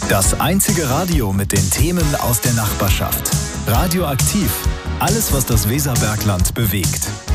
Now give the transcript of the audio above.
Das einzige Radio mit den Themen aus der Nachbarschaft. Radioaktiv. Alles, was das Weserbergland bewegt.